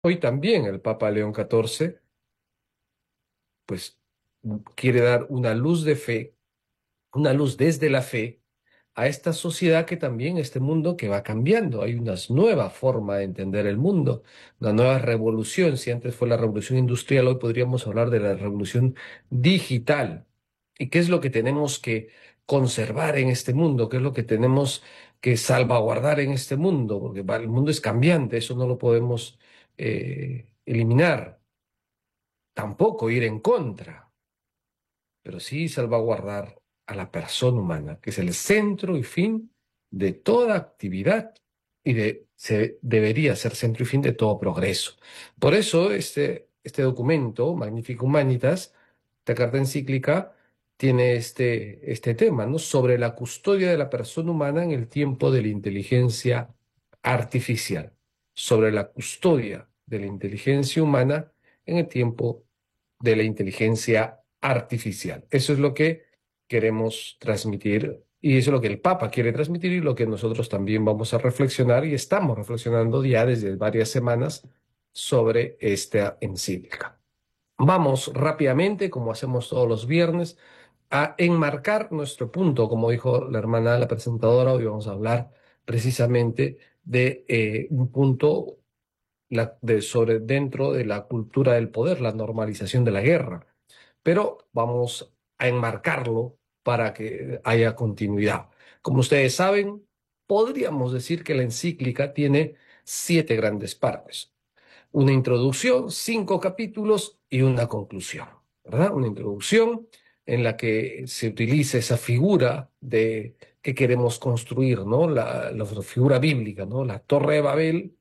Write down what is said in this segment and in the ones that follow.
Hoy también el Papa León XIV, pues, quiere dar una luz de fe, una luz desde la fe a esta sociedad que también, este mundo que va cambiando. Hay una nueva forma de entender el mundo, una nueva revolución. Si antes fue la revolución industrial, hoy podríamos hablar de la revolución digital. ¿Y qué es lo que tenemos que conservar en este mundo? ¿Qué es lo que tenemos que salvaguardar en este mundo? Porque el mundo es cambiante, eso no lo podemos eliminar, tampoco ir en contra, pero sí salvaguardar a la persona humana, que es el centro y fin de toda actividad y debería ser centro y fin de todo progreso. Por eso este documento, Magnifica Humanitas, esta carta encíclica, tiene este tema, ¿no? Sobre la custodia de la persona humana en el tiempo de la inteligencia artificial, sobre la custodia de la inteligencia humana en el tiempo de la inteligencia artificial. Eso es lo que queremos transmitir y eso es lo que el Papa quiere transmitir y lo que nosotros también vamos a reflexionar y estamos reflexionando ya desde varias semanas sobre esta encíclica. Vamos rápidamente, como hacemos todos los viernes, a enmarcar nuestro punto. Como dijo la hermana, la presentadora, hoy vamos a hablar precisamente de un punto sobre dentro de la cultura del poder, la normalización de la guerra. Pero vamos a enmarcarlo para que haya continuidad. Como ustedes saben, podríamos decir que la encíclica tiene 7 grandes partes: una introducción, 5 capítulos y una conclusión, ¿verdad? Una introducción en la que se utiliza esa figura de que queremos construir, ¿no? La figura bíblica, ¿no? La Torre de Babel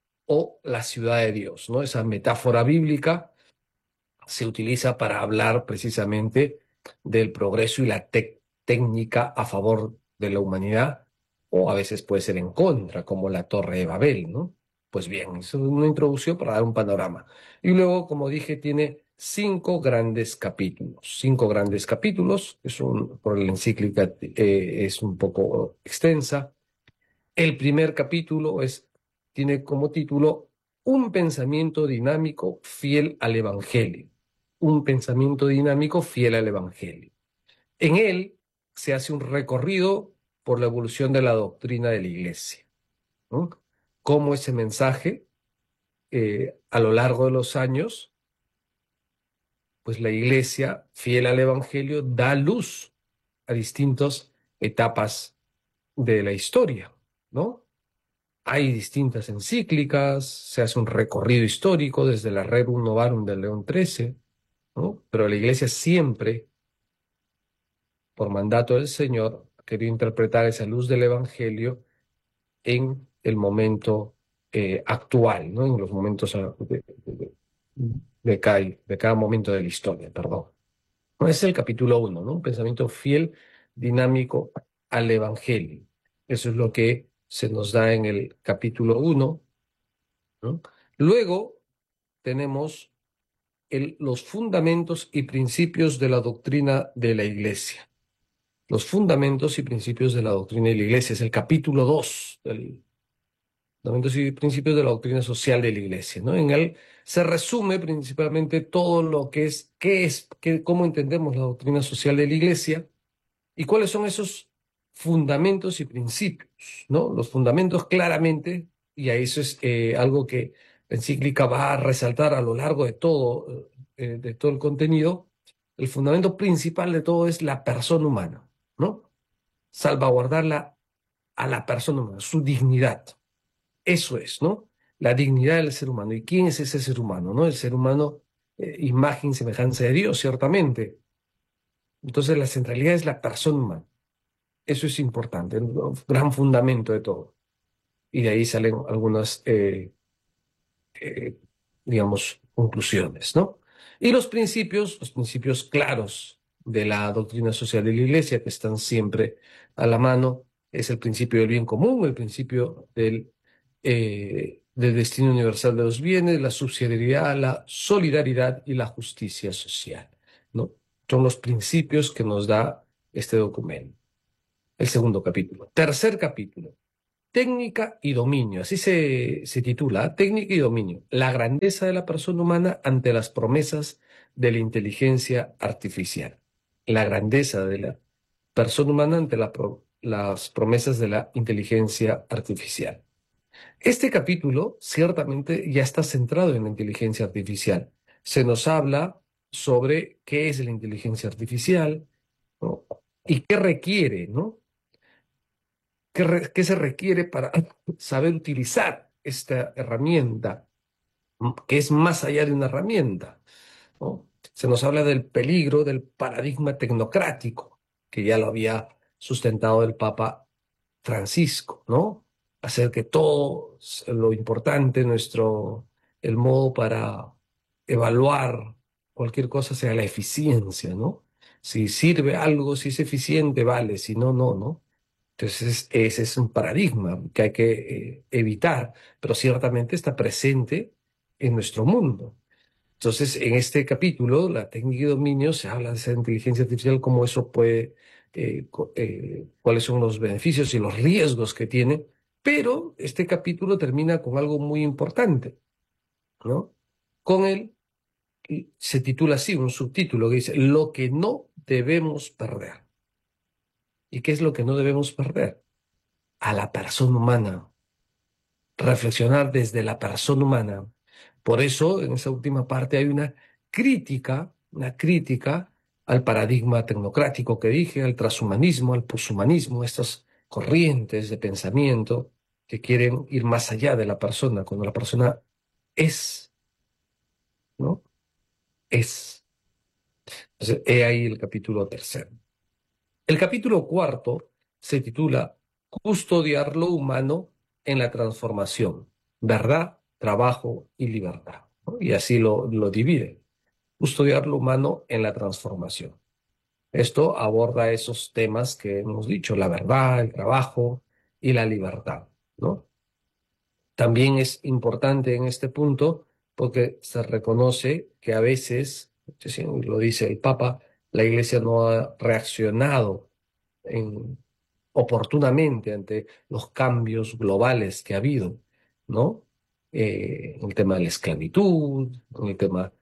o la ciudad de Dios, ¿no? Esa metáfora bíblica se utiliza para hablar precisamente del progreso y la técnica a favor de la humanidad, o a veces puede ser en contra, como la Torre de Babel, ¿no? Pues bien, es una introducción para dar un panorama. Y luego, como dije, tiene 5 grandes capítulos. 5 grandes capítulos, por la encíclica es un poco extensa. El primer capítulo tiene como título Un pensamiento dinámico fiel al Evangelio. Un pensamiento dinámico fiel al Evangelio. En él se hace un recorrido por la evolución de la doctrina de la Iglesia, ¿no? Cómo ese mensaje, a lo largo de los años, pues la Iglesia, fiel al Evangelio, da luz a distintas etapas de la historia, ¿no? Hay distintas encíclicas, se hace un recorrido histórico desde la Rerum Novarum del León XIII, ¿no? Pero la Iglesia siempre, por mandato del Señor, ha querido interpretar esa luz del Evangelio en el momento actual, ¿no? En los momentos de cada momento de la historia, perdón. Ese es el capítulo 1, ¿no? Un pensamiento fiel, dinámico al Evangelio. Eso es lo que se nos da en el capítulo 1, ¿no? Luego tenemos los fundamentos y principios de la doctrina de la Iglesia. Los fundamentos y principios de la doctrina de la Iglesia es el capítulo 2 del fundamentos y principios de la doctrina social de la Iglesia, ¿no? En él se resume principalmente todo lo que es, cómo entendemos la doctrina social de la Iglesia y cuáles son esos fundamentos y principios, ¿no? Los fundamentos claramente, y a eso es algo que la encíclica va a resaltar a lo largo de todo el contenido. El fundamento principal de todo es la persona humana, ¿no? Salvaguardarla a la persona humana, su dignidad. Eso es, ¿no? La dignidad del ser humano. ¿Y quién es ese ser humano, no? El ser humano, imagen y semejanza de Dios, ciertamente. Entonces la centralidad es la persona humana. Eso es importante, el gran fundamento de todo. Y de ahí salen algunas, eh, digamos, conclusiones, ¿no? Y los principios claros de la doctrina social de la Iglesia, que están siempre a la mano, es el principio del bien común, el principio del destino universal de los bienes, la subsidiariedad, la solidaridad y la justicia social, ¿no? Son los principios que nos da este documento. El segundo capítulo. Tercer capítulo. Técnica y dominio, así se titula, ¿ah? Técnica y dominio. La grandeza de la persona humana ante las promesas de la inteligencia artificial. La grandeza de la persona humana ante las promesas de la inteligencia artificial. Este capítulo ciertamente ya está centrado en la inteligencia artificial. Se nos habla sobre qué es la inteligencia artificial, ¿no? Y qué requiere, ¿no? ¿Qué se requiere para saber utilizar esta herramienta, que es más allá de una herramienta, ¿no? Se nos habla del peligro del paradigma tecnocrático, que ya lo había sustentado el Papa Francisco, ¿no? Hacer que todo lo importante, el modo para evaluar cualquier cosa sea la eficiencia, ¿no? Si sirve algo, si es eficiente, vale, si no, no, ¿no? Entonces, ese es un paradigma que hay que evitar, pero ciertamente está presente en nuestro mundo. Entonces, en este capítulo, la técnica y dominio, se habla de esa inteligencia artificial, cómo eso puede, cuáles son los beneficios y los riesgos que tiene, pero este capítulo termina con algo muy importante, ¿no? Con él se titula así, un subtítulo que dice, lo que no debemos perder. ¿Y qué es lo que no debemos perder? A la persona humana, reflexionar desde la persona humana. Por eso, en esa última parte hay una crítica al paradigma tecnocrático que dije, al transhumanismo, al poshumanismo, estas corrientes de pensamiento que quieren ir más allá de la persona, cuando la persona es, ¿no? Es. Entonces, he ahí el capítulo tercero. El capítulo cuarto se titula Custodiar lo humano en la transformación, verdad, trabajo y libertad, ¿no? Y así lo divide. Custodiar lo humano en la transformación. Esto aborda esos temas que hemos dicho, la verdad, el trabajo y la libertad, ¿no? También es importante en este punto porque se reconoce que a veces, sí, lo dice el Papa, la Iglesia no ha reaccionado en- oportunamente ante los cambios globales que ha habido, ¿no? En el tema de la esclavitud, en el tema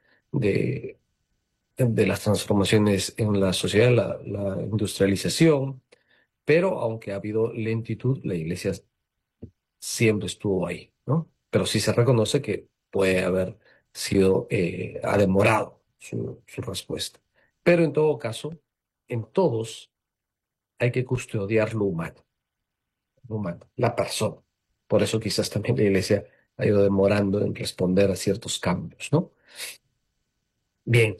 de las transformaciones en la sociedad, la industrialización, pero aunque ha habido lentitud, la Iglesia siempre estuvo ahí, ¿no? Pero sí se reconoce que puede haber sido, ha demorado su respuesta. Pero en todo caso, en todos hay que custodiar lo humano, la persona. Por eso quizás también la Iglesia ha ido demorando en responder a ciertos cambios, ¿no? Bien,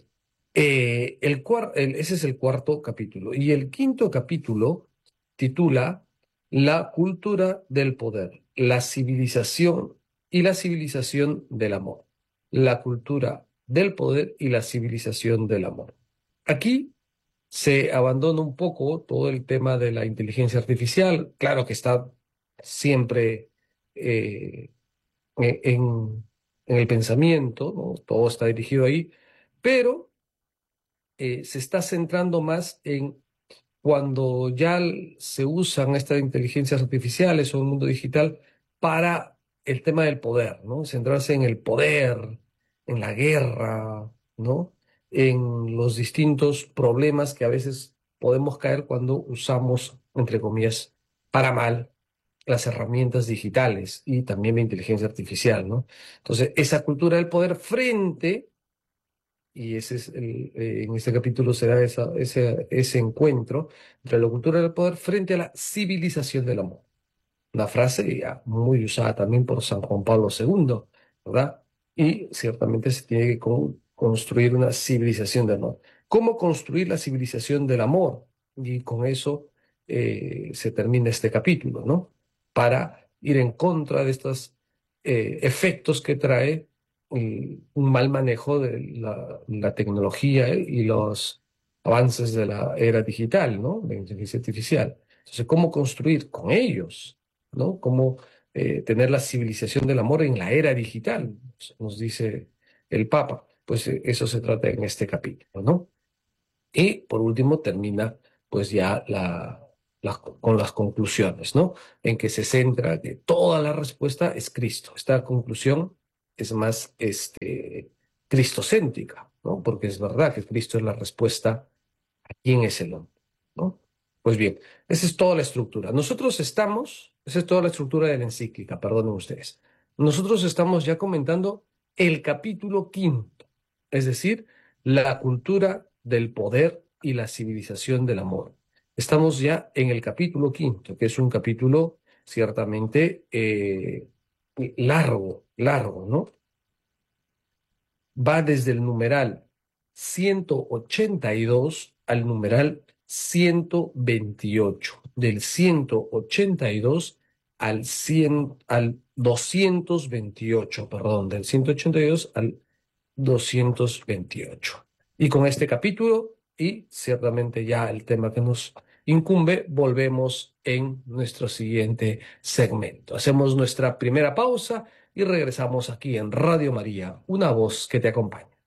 ese es el cuarto capítulo. Y el quinto capítulo titula La cultura del poder, la civilización y la civilización del amor. La cultura del poder y la civilización del amor. Aquí se abandona un poco todo el tema de la inteligencia artificial. Claro que está siempre eh, en el pensamiento, ¿no? Todo está dirigido ahí, pero se está centrando más en cuando ya se usan estas inteligencias artificiales o el mundo digital para el tema del poder, ¿no? Centrarse en el poder, en la guerra, ¿no? En los distintos problemas que a veces podemos caer cuando usamos, entre comillas, para mal las herramientas digitales y también la inteligencia artificial, ¿no? Entonces, esa cultura del poder frente y ese es en este capítulo será ese encuentro entre la cultura del poder frente a la civilización del amor. Una frase ya muy usada también por San Juan Pablo II, ¿verdad? Y ciertamente se tiene que construir una civilización del amor. ¿Cómo construir la civilización del amor? Y con eso se termina este capítulo, ¿no? Para ir en contra de estos efectos que trae un mal manejo de la tecnología y los avances de la era digital, ¿no? De la inteligencia artificial. Entonces, ¿cómo construir con ellos? ¿No? Cómo tener la civilización del amor en la era digital, nos dice el Papa. Pues eso se trata en este capítulo, ¿no? Y por último termina pues ya con las conclusiones, ¿no? En que se centra que toda la respuesta es Cristo. Esta conclusión es más cristocéntrica, ¿no? Porque es verdad que Cristo es la respuesta a quién es el hombre, ¿no? Pues bien, esa es toda la estructura. Esa es toda la estructura de la encíclica, perdonen ustedes. Nosotros estamos ya comentando el capítulo quinto, es decir, la cultura del poder y la civilización del amor. Estamos ya en el capítulo quinto, que es un capítulo ciertamente largo, ¿no? Va desde el numeral 182 al numeral 128, del 182 al 228, perdón, del 182 al 228. Y con este capítulo, y ciertamente ya el tema que nos incumbe, volvemos en nuestro siguiente segmento. Hacemos nuestra primera pausa y regresamos aquí en Radio María, una voz que te acompaña.